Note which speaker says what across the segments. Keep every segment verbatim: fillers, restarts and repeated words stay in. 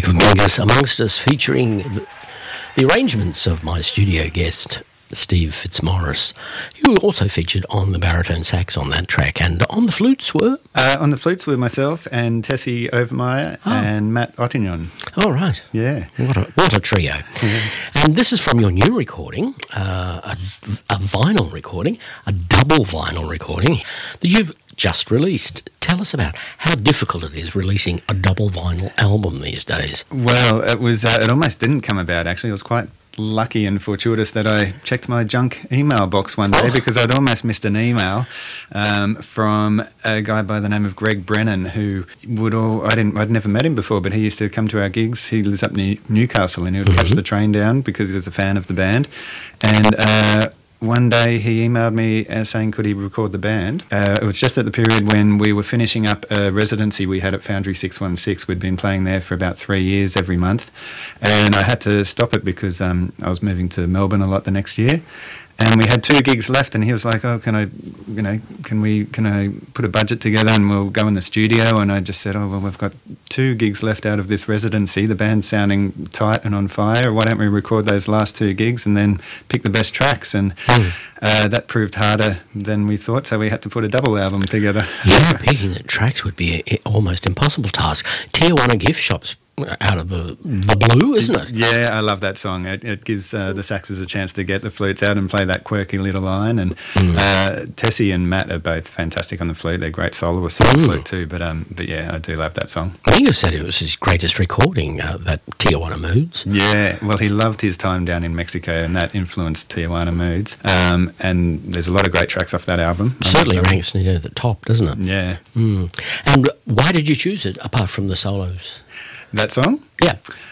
Speaker 1: of Mingus amongst us, featuring the arrangements of my studio guest, Steve Fitzmaurice, who also featured on the baritone sax on that track. And on the flutes were?
Speaker 2: Uh, on the flutes were myself and Tessie Overmeyer oh. and Matt Ottignon.
Speaker 1: Oh, right.
Speaker 2: Yeah.
Speaker 1: What a, what a trio. Yeah. And this is from your new recording, uh, a, a vinyl recording, a double vinyl recording that you've just released. Tell us about how difficult it is releasing a double vinyl album these days.
Speaker 2: Well, it was. Uh, it almost didn't come about, actually. It was quite lucky and fortuitous that I checked my junk email box one day oh. because I'd almost missed an email um, from a guy by the name of Greg Brennan, who would all I didn't I'd never met him before, but he used to come to our gigs. He lives up near Newcastle, and he would mm-hmm. catch the train down because he was a fan of the band. And uh, one day he emailed me uh, saying could he record the band. Uh, it was just at the period when we were finishing up a residency we had at Foundry six one six. We'd been playing there for about three years every month, and I had to stop it because um, I was moving to Melbourne a lot the next year. And we had two gigs left, and he was like, "Oh, can I, you know, can we, can I put a budget together and we'll go in the studio?" And I just said, "Oh, well, we've got two gigs left out of this residency. The band's sounding tight and on fire. Why don't we record those last two gigs and then pick the best tracks?" And mm. uh, that proved harder than we thought, so we had to put a double album together.
Speaker 1: Yeah, picking the tracks would be an almost impossible task. Tijuana gift shops out of the, the blue, isn't it?
Speaker 2: Yeah, I love that song. It, it gives uh, the saxes a chance to get the flutes out and play that quirky little line. And mm. uh, Tessie and Matt are both fantastic on the flute. They're great soloists on the mm. flute too. But um, but yeah, I do love that song.
Speaker 1: Mingus said it was his greatest recording, uh, that Tijuana Moods.
Speaker 2: Yeah, well, he loved his time down in Mexico, and that influenced Tijuana Moods. Um, and there's a lot of great tracks off that album.
Speaker 1: Certainly ranks near the top, doesn't it?
Speaker 2: Yeah.
Speaker 1: Mm. And why did you choose it, apart from the solos?
Speaker 2: That song?
Speaker 1: Yeah.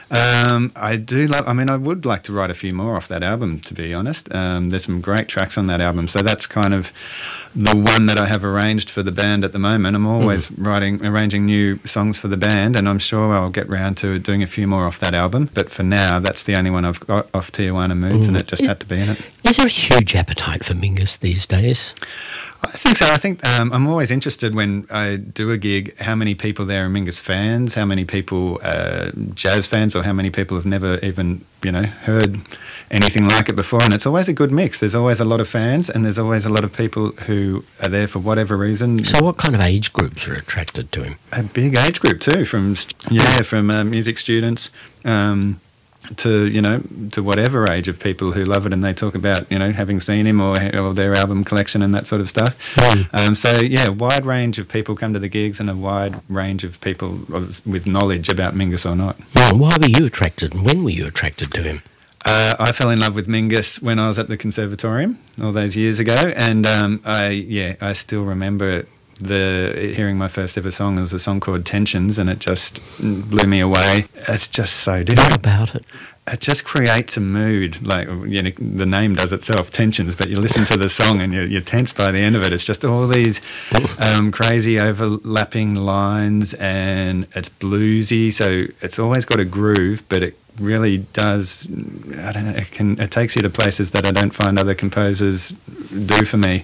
Speaker 2: Um, I do love, I mean, I would like to write a few more off that album, to be honest. Um, there's some great tracks on that album. So that's kind of the one that I have arranged for the band at the moment. I'm always mm. writing, arranging new songs for the band, and I'm sure I'll get round to doing a few more off that album. But for now, that's the only one I've got off Tijuana Moods, mm. and it just it, had to be in it.
Speaker 1: Is there a huge appetite for Mingus these days?
Speaker 2: I think so. I think um, I'm always interested when I do a gig, how many people there are Mingus fans, how many people are jazz fans, or how many people have never even, you know, heard anything like it before. And it's always a good mix. There's always a lot of fans, and there's always a lot of people who are there for whatever reason.
Speaker 1: So what kind of age groups are attracted to him?
Speaker 2: A big age group too, from yeah, from uh, music students um, to, you know, to whatever age of people who love it, and they talk about, you know, having seen him or, or their album collection and that sort of stuff. Mm. Um, so, yeah, wide range of people come to the gigs, and a wide range of people of, with knowledge about Mingus or not.
Speaker 1: Yeah, why were you attracted, and when were you attracted to him?
Speaker 2: Uh, I fell in love with Mingus when I was at the Conservatorium all those years ago, and um, I, yeah, I still remember the hearing my first ever song. It was a song called Tensions, and it just blew me away. It's just so different.
Speaker 1: What about it?
Speaker 2: It just creates a mood, like, you know, the name does itself, Tensions, but you listen to the song and you're, you're tense by the end of it. It's just all these um, crazy overlapping lines, and it's bluesy, so it's always got a groove, but it really does, I don't know, it, can, it takes you to places that I don't find other composers do for me.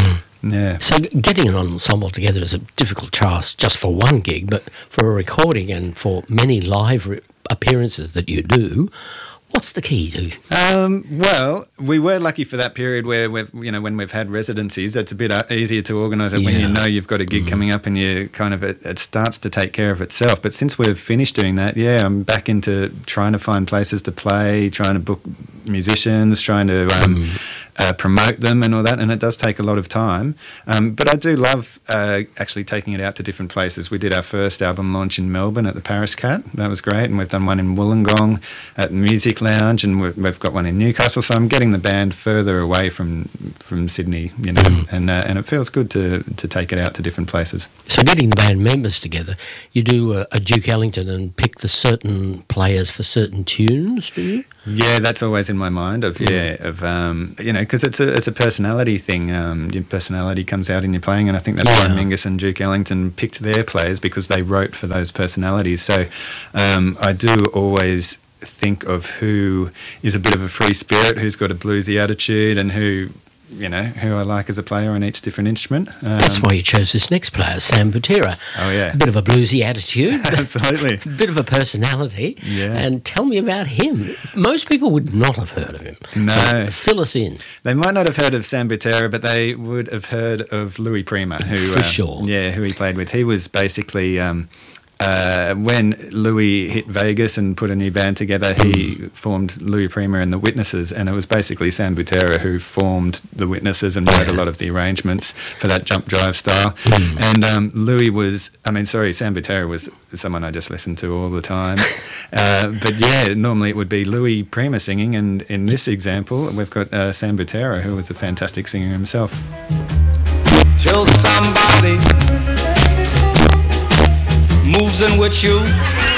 Speaker 2: Yeah.
Speaker 1: So getting an ensemble together is a difficult task just for one gig, but for a recording and for many live re- appearances that you do, what's the key to?
Speaker 2: Um, well, we were lucky for that period where we've, you know, when we've had residencies, it's a bit easier to organise it yeah. when you know you've got a gig mm. coming up, and you kind of it, it starts to take care of itself. But since we've finished doing that, yeah, I'm back into trying to find places to play, trying to book musicians, trying to um, mm. uh, promote them and all that, and it does take a lot of time. Um, but I do love uh, actually taking it out to different places. We did our first album launch in Melbourne at the Paris Cat. That was great, and we've done one in Wollongong at the Music Lounge, and we've got one in Newcastle. So I'm getting the band further away from from Sydney, you know, mm. and uh, and it feels good to to take it out to different places.
Speaker 1: So getting the band members together, you do a, a Duke Ellington and pick the certain players for certain tunes, do you?
Speaker 2: Yeah, that's always in my mind. Of yeah, of um, you know, because it's a it's a personality thing. Um, your personality comes out in your playing, and I think that's yeah. why Mingus and Duke Ellington picked their players, because they wrote for those personalities. So um, I do always think of who is a bit of a free spirit, who's got a bluesy attitude, and who you know, who I like as a player on each different instrument. Um,
Speaker 1: That's why you chose this next player, Sam Butera.
Speaker 2: Oh, yeah.
Speaker 1: A bit of a bluesy attitude.
Speaker 2: Absolutely.
Speaker 1: A bit of a personality.
Speaker 2: Yeah.
Speaker 1: And tell me about him. Most people would not have heard of him.
Speaker 2: No.
Speaker 1: So fill us in.
Speaker 2: They might not have heard of Sam Butera, but they would have heard of Louis Prima, who
Speaker 1: For
Speaker 2: um,
Speaker 1: sure.
Speaker 2: yeah, who he played with. He was basically um, uh, when Louis hit Vegas and put a new band together, he mm. formed Louis Prima and the Witnesses, and it was basically Sam Butera who formed the Witnesses and wrote a lot of the arrangements for that jump drive style. Mm. And um, Louis was, I mean, sorry, Sam Butera was someone I just listened to all the time. Uh, but yeah, normally it would be Louis Prima singing, and in this example, we've got uh, Sam Butera, who was a fantastic singer himself.
Speaker 3: Till somebody moves in with you